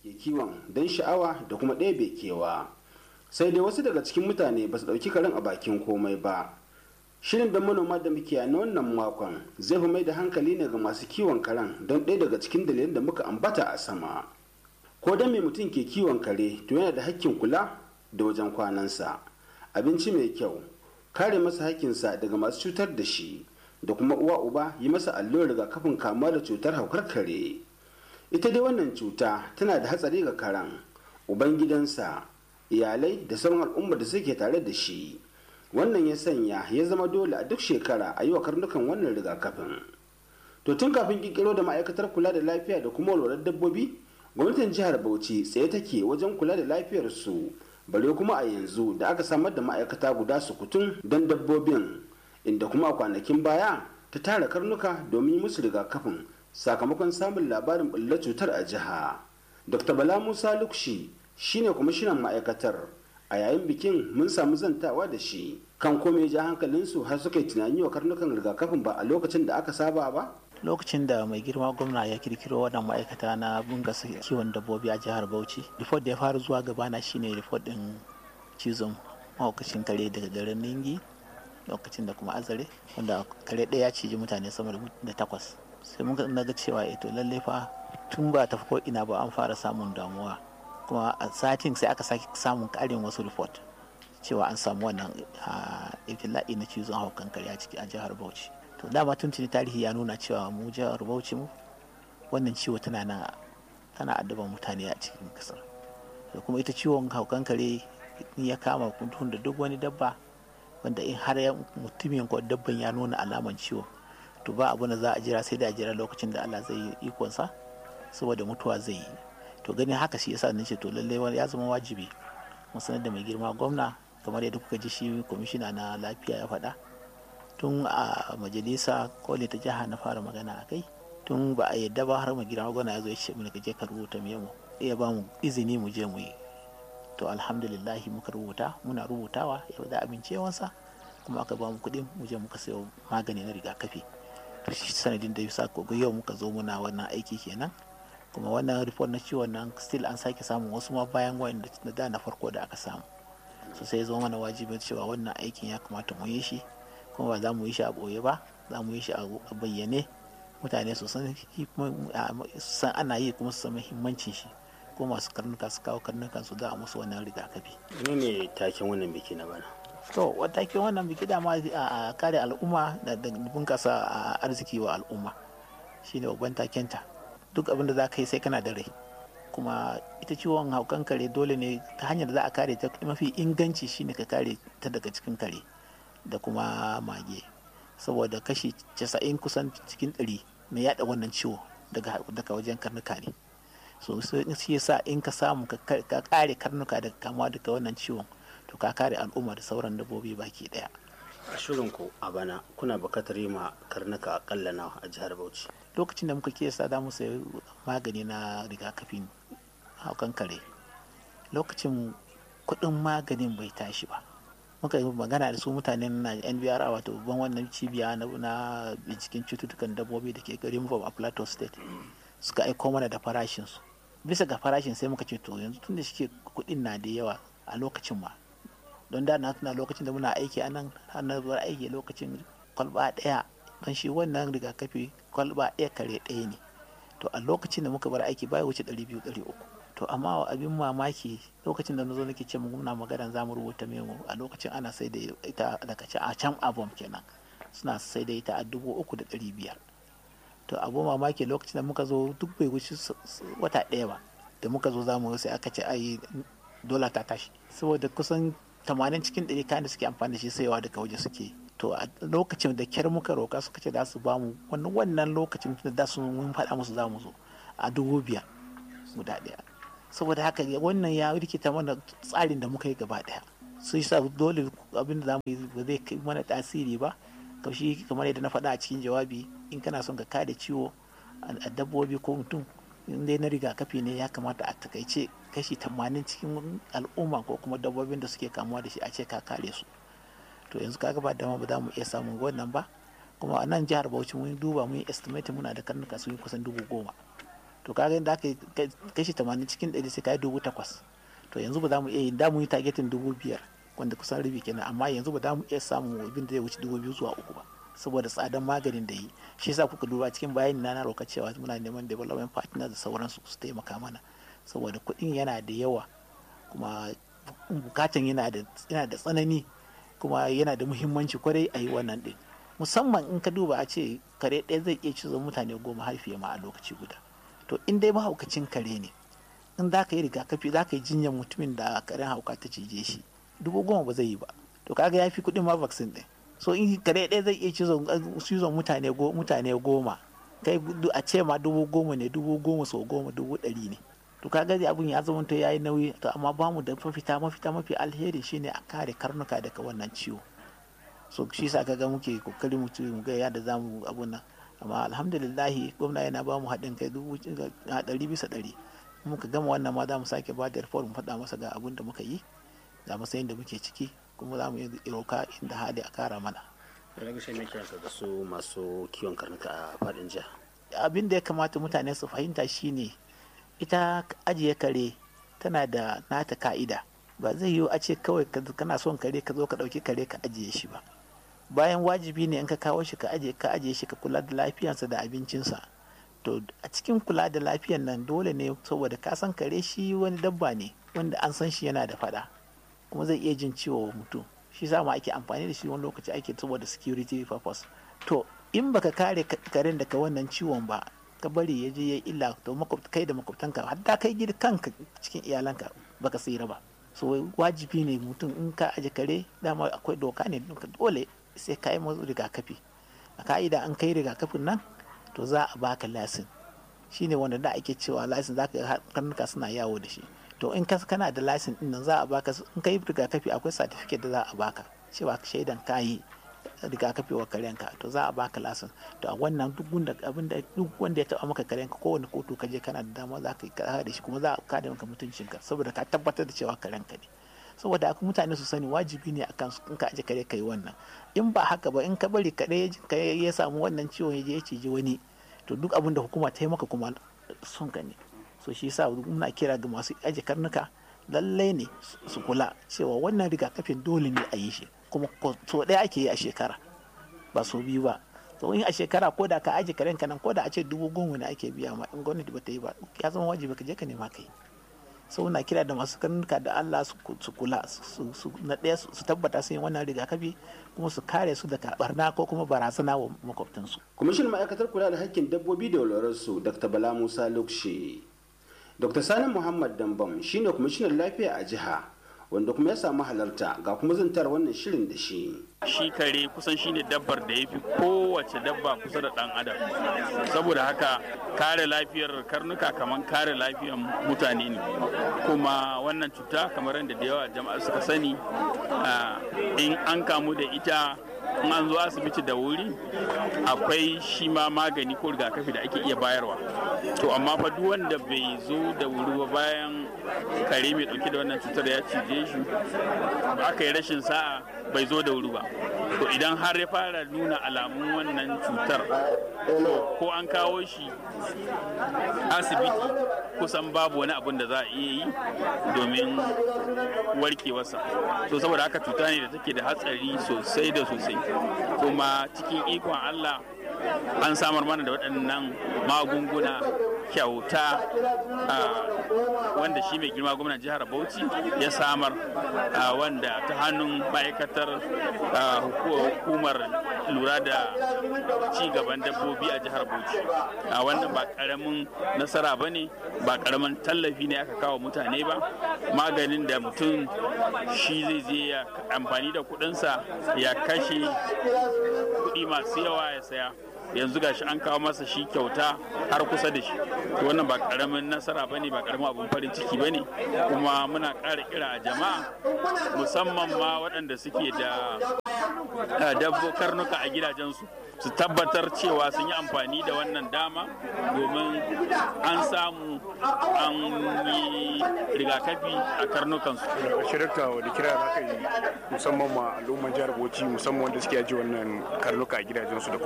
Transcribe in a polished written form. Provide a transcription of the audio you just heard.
ke kiwon don sha'awa da kuma ɗebe kewa. Sai dai wasu daga cikin mutane ba su ɗauki karen a bakin komai ba. Shirin da manoma da mukiya na wannan makon zai fi mai da hankali ne ga masu kiwon karen don ɗaya daga cikin dalilan da muka ambata a sama. Ko da mai mutum ke kiwon kare to yana da hakkin kula da wajen kwanansa, abinci mai kyau, kare masa hakkinsa daga masu cutar da shi, da kuma uwa uba yi masa allurar rigakafin kamuwa da cutar haukar kare. Ita dai wannan cuta tana da hatsari ga karen, ubangidansa, iyalai da sauran al'ummar da suke tare da shi. Wannan ya sanya ya zama dole a duk shekara a yi wa karnukan wannan rigakafin. To tun kafin kirkiro da ma'aikatar kula da lafiya da kuma walwalar dabbobi, gwamnatin jihar Bauchi tsaye take wajen kula da lafiyar su, bare kuma a yanzu da aka samar da ma'aikata guda sukutun don dabbobin, inda kuma a kwanakin baya ta tara karnuka domin yi musu rigakafin sakamakon samun labarin ɓullar cutar a jiha. Dr. Bala Musa Lukshi shine kwamishinan ma'aikatar. A yayin bikin mun samu zantawa da shi kan kome ja hankalinsu har suka yi tunani wa karnukan rigakafin ba a lokacin da aka saba ba. Lokacin da mai girma gwamna ya kirkiro wannan ma'aikata na bungasa kiwon dabbobi a jihar Bauchi, report da ya fara zuwa gabana shine report din cizon mahaukacin kare daga garin Ningi, lokacin da kuma Azare, wanda kare ɗaya ya ciji mutane sama da 8. Sai mun ga cewa to lallai fa tun ba ta ko ina ba an fara samun damuwa. Kuma a satin sai aka sake samun karin wasu report cewa an samu wannan iftila'i na cizon haukan kare a jihar Bauchi. To dama tuntuni tarihi ya nuna cewa mu jihar Bauchi mu wannan ciwo tana addaban mutane a cikin kasar. Da kuma ita ciwon haukan kare ya kama mutum da duk wani dabba wanda in har mutumin ko dabban ya nuna alaman ciwo, to ba abu da za a jira sai da a jira lokacin da Allah zai yi ikonsa, saboda mutuwa zai yi. To ganin haka shi yasa nace to lallai ya zama wajibi mu sanar da mai girma gwamna, kamar yadda kuka ji shi kwamishina na lafiya ya faɗa. Tun a majalisa koli ta jiha na fara magana a kai, tun ba a yadda ba har mai girma gwamna ya zo ya ce mu ka je ka rubuta memo, ya ba mu izini mu je mu yi. To alhamdulillah muka rubuta, muna rubutawa ya da amincewansa, kuma aka ba mu kuɗin mu je muka sayo magani na rigakafi. To shi sanadin da yasa ko yau muka zo muna wannan aiki kenan. Kuma wannan report na ciwon nan still an sake samun wasu ma bayan wanda da na farko da aka samu. So sai zo mana wajibin cewa wannan aikin ya kamata mu yi shi, kuma ba za mu yi shi a ɓoye ba, za mu yi shi a bayyane, mutane su san ana yi kuma su san muhimmancin shi, ko masu karnuka su kawo karnukan su da a musu wannan rigakafi. Ne taken wannan biki na bana? To taken wannan biki da ma a kare al'umma da bunkasa arziki wa al'umma shine babban takenta. Duk abin da za ka yi sai kana da rai, kuma ita ciwon haukan kare dole ne ta hanyar da za a kare ta mafi inganci shine ka kare ta daga cikin kare da kuma mage, saboda kashi 90 kusan cikin 100 mai yada wannan ciwo daga wajen karnuka ne. So shi yasa in ka samu ka kare karnuka daga kamuwa daga wannan ciwon, to ka kare al'umma da sauran dabbobi baki daya. A shirin ku a bana kuna bukatar yi ma karnuka akalla nawa a jihar Bauchi? Lokacin da muka kiyasta da mu sayi magani na rigakafin haukan kare, lokacin kuɗin maganin bai tashi ba. Muka yi magana da su mutanen na NBR, wato babban wannan cibiya na binciken cututtukan dabbobi da ke garin a Plateau State, suka aiko mana da farashinsu. Bisa ga farashin sai muka ce to yanzu tun da shike kuɗin na da yawa a lokacin ma, don da na tuna lokacin da muna aiki a nan, na bar aiki lokacin kwalba ɗaya, don shi wannan rigakafi kwalba ɗaya kare ɗaya ne. To a lokacin da muka bar aiki baya wuce 200-300. To amma abin mamaki lokacin da na zo nake ce muna magana za mu rubuta memo, a lokacin ana sai da ita daga a can abom kenan suna sai da ita a 3,500. To abu mamaki lokacin da muka zo duk bai wuce wata ɗaya ba da muka zo za mu sai aka ce ai dola ta tashi, saboda kusan 80 cikin 100 kayan da suke amfani da shi sayawa daga waje suke. To a lokacin da kyar muka roka suka ce za su ba mu wannan lokacin da su mun faɗa musu za mu zo a 5,000 guda ɗaya. Saboda haka wannan ya rikita mana tsarin da muka yi gaba ɗaya. Sun sa dole abin da za mu yi ba zai kai mana tasiri ba. Kaushi kamar yadda na faɗa a cikin jawabi, in kana son ka kare ciwo a dabbobi ko mutum, in dai na rigakafi ne ya kamata a takaice kashi 80 cikin al'umma ko kuma dabbobin da suke kamuwa da shi a ce ka kare su. To yanzu kaga ba dama ba za mu iya samun wannan ba, kuma a nan jihar Bauchi mun duba mun yi estimate muna da karnuka sun yi kusan 10,000. to kaga da aka kashi 80 cikin 100 sai kai 8,000. To yanzu ba za mu iya yi, da mu yi targetin 5,000 wanda kusan rabi kenan, amma yanzu ba za mu iya samun abin da zai wuce 2,000 zuwa 3 ba saboda tsadan maganin da yi. Shi yasa kuka duba cikin bayani na roka cewa muna neman development partners da sauransu su taimaka mana saboda kuɗin yana da yawa kuma bukatan yana da tsanani kuma yana da muhimmanci kwarai a yi wannan din, musamman in ka duba a ce kare ɗaya zai iya cizon mutane 10 har fiye ma a lokaci guda. To in dai mahaukacin kare ne, in za ka yi rigakafi za ka yi jinyar mutumin da karen hauka ta cije shi 10,000 ba zai yi ba. To kaga ya fi kuɗin ma vaccine ɗin. So in kare ɗaya zai iya cizon mutane 10, kai a ce ma 10,000 ne, 10,000 sau 10 100,000 ne. To kaga abin ya zama ya yi nauyi, to amma ba mu da mafita mafi alheri shine a kare karnuka daga wannan ciwo. So shi sa kaga muke kokari mu ga yadda zamu abun nan, amma alhamdulillahi gwamna yana ba mu haɗin kai 100%. Muka gama wannan ma za mu sake ba da report mu faɗa masa ga abin da muka yi, za mu san inda muke ciki, kuma za mu yi roka inda hali a kara mana. Daga shi mai kiranka da su masu kiwon karnuka a faɗin jiha. Abin da ya kamata mutane su fahimta shine ita ajiye kare tana da nata ka'ida. Ba zai yiwu a ce kawai kana son kare ka zo ka ɗauki kare ka ajiye shi ba. Bayan wajibi ne in ka kawo shi ka ajiye shi ka kula da lafiyarsa da abincinsa. To a cikin kula da lafiyar nan dole ne, saboda ka san kare shi wani dabba ne wanda an san shi yana da fada kuma zai iya jin ciwo wa mutum. Shi sa ma ake amfani da shi wani lokaci ake saboda security purpose. To in baka kare karen daga wannan ciwon ba, ka bari ya je ya illa, to kai da makwabtanka har da kai kanka cikin iyalanka baka tsira ba. So wajibi ne mutum in ka aje kare, dama akwai doka ne dole sai ka yi masu rigakafi. A ka'ida an kai rigakafin nan to za a baka lasin, shine wanda da ake cewa lasin za ka karnuka suna yawo da shi. To in kana da lasin din nan za a baka, in kai rigakafi akwai certificate da za a baka cewa shaidan ka yi rigakafi wa karenka, to za a baka lasin. To a wannan duk wanda ya taba maka karenka, kowane kotu ka je kana da dama za ka yi da shi, kuma za a kada maka mutuncinka saboda ka tabbatar da cewa karenka ne. Saboda haka mutane su sani wajibi ne akan su, in ka aje kare kai wannan. In ba haka ba, in ka bari kare ya samu wannan ciwon ya je ya ciji wani, to duk abin da hukuma ta yi maka kuma sun ka ne. So shi yasa muna kira ga masu aje karnuka lallai ne su kula cewa wannan rigakafin dole ne a yi shi, kuma so ɗaya ake yi a shekara ba so biyu ba. To in a shekara ko da ka aje karen ka nan, ko da a ce 10,000 ne ake biya ma, in gwamnati ba ta yi ba, ya zama wajibi ka je ka nema ka yi. So na kira da masu karnuka da Allah su kula na ɗaya su tabbata sun yi wannan rigakafi, kuma su kare su daga barna ko kuma barazana wa makwabtansu. Kwamishin ma'aikatar kula da hakkin dabbobi da walwararsu Dr. Bala Musa Lukshe. Dr. Sani Muhammad Dambam shine kwamishinan lafiya a jiha, wanda kuma ya samu halarta, ga kuma zantar wannan shirin da shi. Shi kare kusan shine dabbar da ya fi kowace dabba kusa da ɗan adam, saboda haka kare lafiyar karnuka kamar kare lafiyar mutane ne. Kuma wannan cuta kamar yadda da yawa jama'a suka sani, in an kamu da ita, in an zo asibiti da wuri akwai shi ma magani ko rigakafi da ake iya bayarwa. To amma fa duk wanda bai zo da wuri ba, bayan kare mai dauke da wannan cutar ya cije shi, aka yi rashin sa'a bai zo da wuri ba, to idan har ya fara nuna alamun wannan cutar, ko an kawo shi asibiti kusan babu wani abun da za a iya yi domin warkewarsa. To saboda haka cuta ne da take da hatsari sosai da sosai, kuma cikin ikon Allah an samar mana da waɗannan magunguna kyauta, wanda shi mai girma gwamnan jihar Bauchi ya samar, wanda ta hannun ma'aikatar hukumar lura da ci gaban dabbobi a jihar Bauchi. Wannan ba karamin nasara ba ne, ba karamin tallafi ne aka kawo mutane ba. Maganin da mutum shi zai je ya amfani da kuɗinsa ya kashe kuɗi masu yawa ya saya, yanzu gashi an kawo masa shi kyauta har kusa da shi. Wannan ba karamin nasara bane, ba karamin abun farin ciki bane, kuma muna ƙara kira a jama'a, musamman ma waɗanda suke da karnuka a gidajensu, su tabbatar cewa sun yi amfani da wannan dama, domin an samu an yi rigakafi a karnukansu. Shirka da kira za ka yi musamman ma al'umman jihar Bauchi, musamman wanda suke aji wannan karnuka a gidajensu da